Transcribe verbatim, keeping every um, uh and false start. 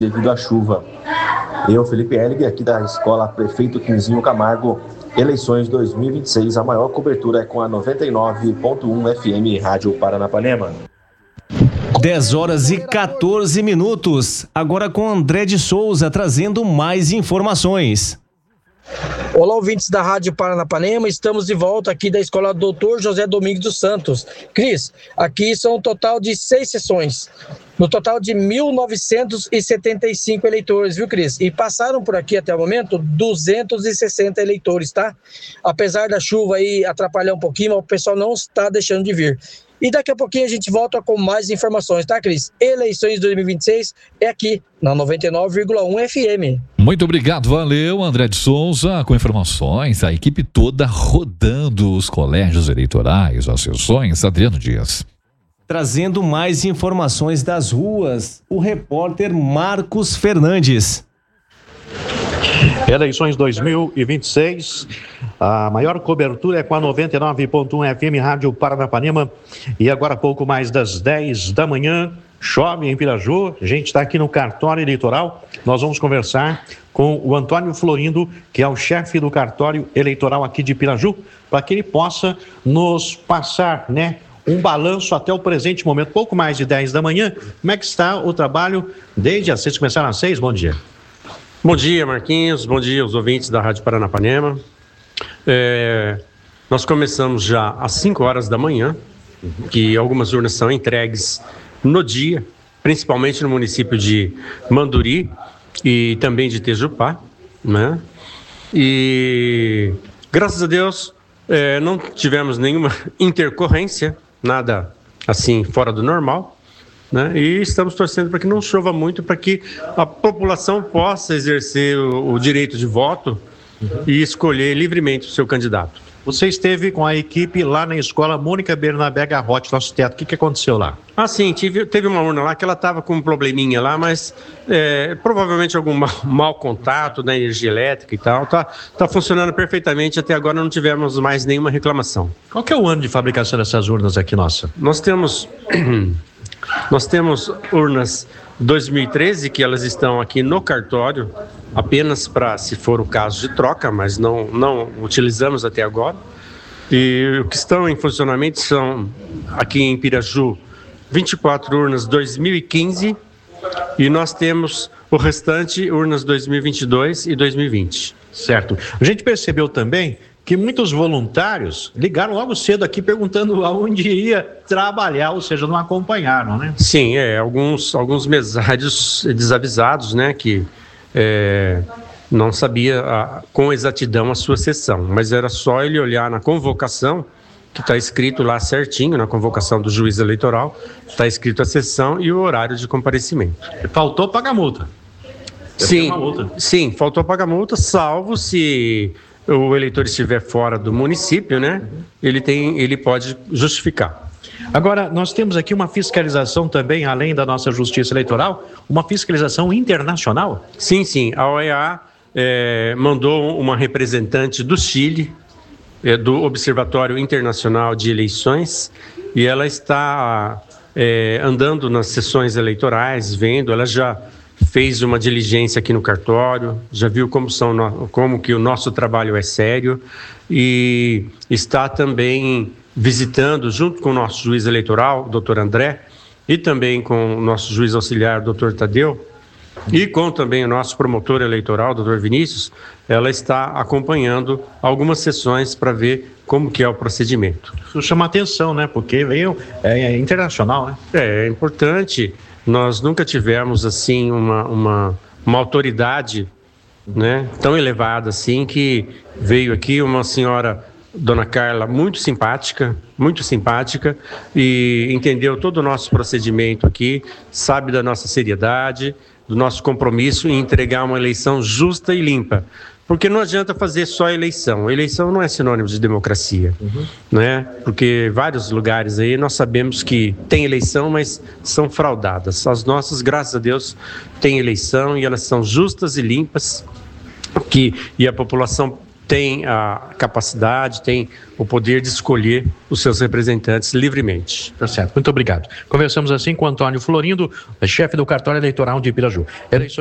devido à chuva. Eu, Felipe Ellig, aqui da Escola Prefeito Quinzinho Camargo, eleições dois mil e vinte e seis, a maior cobertura é com a noventa e nove ponto um F M Rádio Paranapanema. dez horas e quatorze minutos, agora com André de Souza trazendo mais informações. Olá, ouvintes da Rádio Paranapanema, estamos de volta aqui da Escola doutor José Domingos dos Santos. Cris, aqui são um total de seis sessões, no total de mil novecentos e setenta e cinco eleitores, viu, Cris? E passaram por aqui até o momento duzentos e sessenta eleitores, tá? Apesar da chuva aí atrapalhar um pouquinho, o pessoal não está deixando de vir. E daqui a pouquinho a gente volta com mais informações, tá, Cris? Eleições dois mil e vinte e seis é aqui, na noventa e nove vírgula um F M. Muito obrigado, valeu, André de Souza, com informações, a equipe toda rodando os colégios eleitorais, as sessões. Adriano Dias. Trazendo mais informações das ruas, o repórter Marcos Fernandes. Eleições dois mil e vinte e seis, a maior cobertura é com a noventa e nove ponto um F M Rádio Paranapanema. E agora pouco mais das dez da manhã, chove em Piraju, a gente está aqui no cartório eleitoral. Nós vamos conversar com o Antônio Florindo, que é o chefe do cartório eleitoral aqui de Piraju, para que ele possa nos passar, né, um balanço até o presente momento, pouco mais de dez da manhã. Como é que está o trabalho desde as seis, começaram às seis? Bom dia. Bom dia, Marquinhos, bom dia aos ouvintes da Rádio Paranapanema. É, nós começamos já às cinco horas da manhã, que algumas urnas são entregues no dia, principalmente no município de Manduri e também de Tejupá, né? E graças a Deus é, não tivemos nenhuma intercorrência, nada assim fora do normal, né? E estamos torcendo para que não chova muito, para que a população possa exercer o, o direito de voto e escolher livremente o seu candidato. Você esteve com a equipe lá na escola Mônica Bernabé Garrote, nosso teto. O que, que aconteceu lá? Ah, sim, tive, teve uma urna lá que ela estava com um probleminha lá, mas é, provavelmente algum mau, mau contato da energia elétrica e tal. Tá, tá funcionando perfeitamente, até agora não tivemos mais nenhuma reclamação. Qual que é o ano de fabricação dessas urnas aqui, nossa? Nós temos... Nós temos urnas dois mil e treze, que elas estão aqui no cartório, apenas para, se for o caso de troca, mas não, não utilizamos até agora. E o que estão em funcionamento são, aqui em Piraju, vinte e quatro urnas dois mil e quinze, e nós temos o restante urnas dois mil e vinte e dois e dois mil e vinte. Certo. A gente percebeu também que muitos voluntários ligaram logo cedo aqui perguntando aonde ia trabalhar, ou seja, não acompanharam, né? Sim, é, alguns, alguns mesários desavisados, né, que é, não sabia a, com exatidão a sua sessão, mas era só ele olhar na convocação, que está escrito lá certinho, na convocação do juiz eleitoral, está escrito a sessão e o horário de comparecimento. Faltou pagar multa. Sim, multa. sim, faltou pagar multa, salvo se o eleitor estiver fora do município, né? Ele tem, ele pode justificar. Agora, nós temos aqui uma fiscalização também, além da nossa Justiça Eleitoral, uma fiscalização internacional? Sim, sim. A O E A é, mandou uma representante do Chile, é, do Observatório Internacional de Eleições, e ela está é, andando nas sessões eleitorais, vendo, ela já fez uma diligência aqui no cartório, já viu como, são, como que o nosso trabalho é sério e está também visitando, junto com o nosso juiz eleitoral, o doutor André, e também com o nosso juiz auxiliar, o doutor Tadeu, e com também o nosso promotor eleitoral, o doutor Vinícius, ela está acompanhando algumas sessões para ver como que é o procedimento. Isso chama atenção, né? Porque veio, é, é internacional, né? É, é importante. Nós nunca tivemos, assim, uma, uma, uma autoridade, né, tão elevada assim, que veio aqui uma senhora, Dona Carla, muito simpática, muito simpática, e entendeu todo o nosso procedimento aqui, sabe da nossa seriedade, do nosso compromisso em entregar uma eleição justa e limpa. Porque não adianta fazer só eleição. Eleição não é sinônimo de democracia, uhum. né? Porque vários lugares aí nós sabemos que tem eleição, mas são fraudadas. As nossas, graças a Deus, têm eleição e elas são justas e limpas, que, e a população tem a capacidade, tem o poder de escolher os seus representantes livremente. Tá certo, muito obrigado. Conversamos assim com Antônio Florindo, chefe do cartório eleitoral de Piraju. Eleições